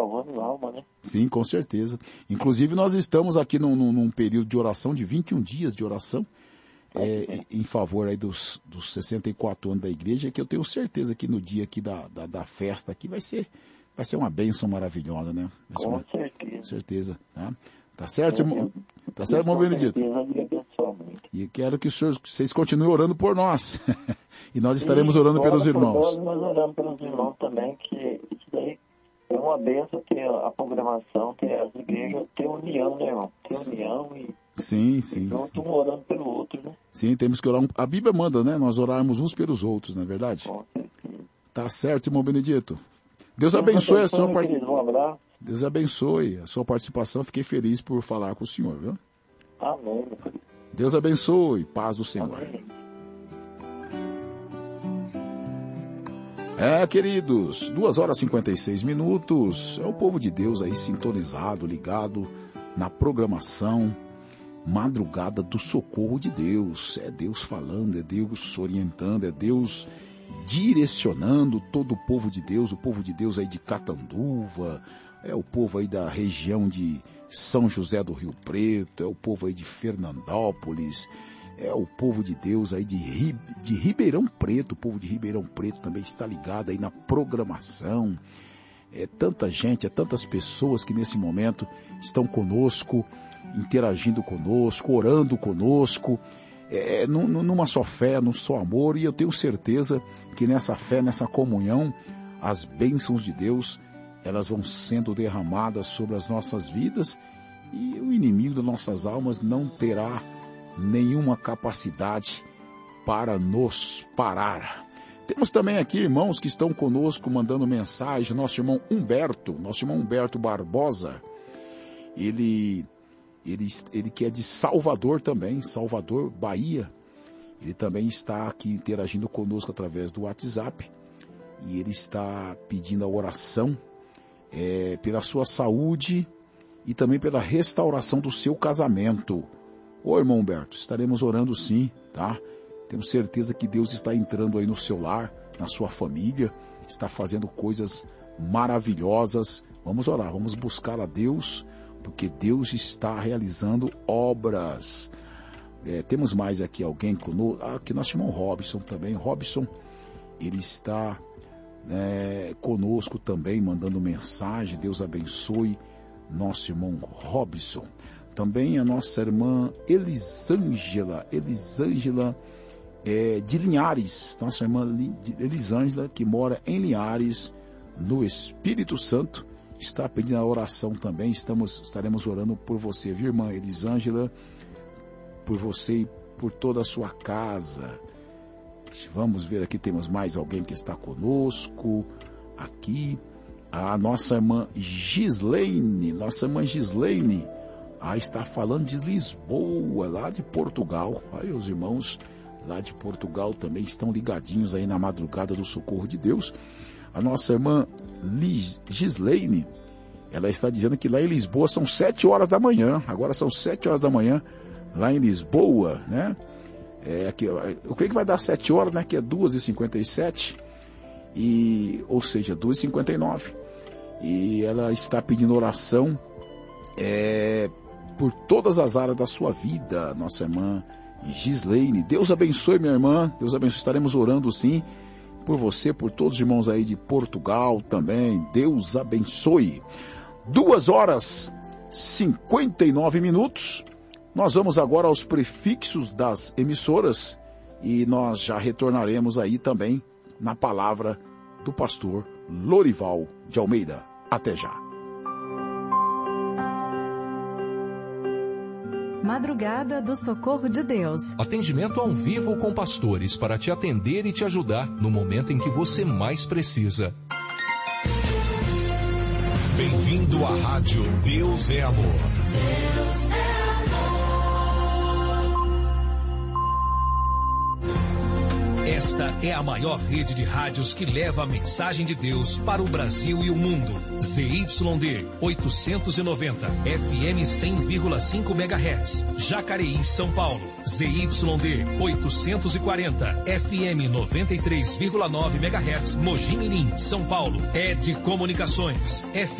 salvando alma, né? Sim, com certeza. Inclusive nós estamos aqui num período de oração, de 21 dias de oração, em favor aí dos 64 anos da igreja, que eu tenho certeza que no dia aqui da festa aqui vai ser uma bênção maravilhosa, né? Com certeza. Com certeza, tá? Tá certo, irmão? Tá certo, irmão Benedito? E quero que vocês continuem orando por nós. E nós estaremos orando pelos irmãos. Nós oramos pelos irmãos também, que isso daí é uma bênção, ter a programação, ter as igrejas, ter união, né, irmão? Ter união e... Sim. Junto um orando pelo outro, né? Sim, temos que orar. A Bíblia manda, né? Nós orarmos uns pelos outros, não é verdade? Com certeza. Tá certo, irmão Benedito. Deus abençoe a sua participação. Um abraço. Deus abençoe a sua participação. Fiquei feliz por falar com o senhor, viu? Amém. Deus abençoe. Paz do Senhor. Amém. Queridos, 2h56. É o povo de Deus aí sintonizado, ligado na programação Madrugada do Socorro de Deus. É Deus falando, é Deus orientando, é Deus direcionando todo o povo de Deus, o povo de Deus aí de Catanduva, é o povo aí da região de São José do Rio Preto, é o povo aí de Fernandópolis, é o povo de Deus aí de Ribeirão Preto. O povo de Ribeirão Preto também está ligado aí na programação. É tanta gente, é tantas pessoas que nesse momento estão conosco, interagindo conosco, orando conosco, numa só fé, num só amor. E eu tenho certeza que nessa fé, nessa comunhão, as bênçãos de Deus, elas vão sendo derramadas sobre as nossas vidas, e o inimigo das nossas almas não terá nenhuma capacidade para nos parar. Temos também aqui irmãos que estão conosco mandando mensagem. Nosso irmão Humberto Barbosa, ele que é de Salvador também, Salvador, Bahia. Ele também está aqui interagindo conosco através do WhatsApp, e ele está pedindo a oração pela sua saúde e também pela restauração do seu casamento. Ô irmão Humberto, estaremos orando sim, tá? Temos certeza que Deus está entrando aí no seu lar, na sua família, está fazendo coisas maravilhosas. Vamos orar, vamos buscar a Deus, porque Deus está realizando obras. Temos mais aqui alguém conosco, aqui nosso irmão Robson também. Robson, ele está conosco também, mandando mensagem. Deus abençoe nosso irmão Robson. Também a nossa irmã Elisângela de Linhares, nossa irmã Elisângela, que mora em Linhares, no Espírito Santo, está pedindo a oração também. Estaremos orando por você, viu, irmã Elisângela, por você e por toda a sua casa. Vamos ver aqui, temos mais alguém que está conosco aqui. A nossa irmã Gislaine, está falando de Lisboa, lá de Portugal. Aí os irmãos lá de Portugal também estão ligadinhos aí na Madrugada do Socorro de Deus. A nossa irmã Gislaine, ela está dizendo que lá em Lisboa são 7 horas da manhã. Agora são 7 horas da manhã lá em Lisboa, né? Aqui, eu creio que vai dar 7 horas, né? Que é 2h57, ou seja, 2h59. E ela está pedindo oração por todas as áreas da sua vida, nossa irmã Gislaine. Deus abençoe, minha irmã, Deus abençoe. Estaremos orando sim por você, por todos os irmãos aí de Portugal também. Deus abençoe. 2h59. Nós vamos agora aos prefixos das emissoras, e nós já retornaremos aí também na palavra do pastor Lorival de Almeida. Até já. Madrugada do Socorro de Deus. Atendimento ao vivo com pastores para te atender e te ajudar no momento em que você mais precisa. Bem-vindo à Rádio Deus é Amor. Deus é amor. Esta é a maior rede de rádios que leva a mensagem de Deus para o Brasil e o mundo. ZYD 890, FM 100,5 MHz, Jacareí, São Paulo. ZYD 840, FM 93,9 MHz, Mogi Mirim, São Paulo. ED Comunicações,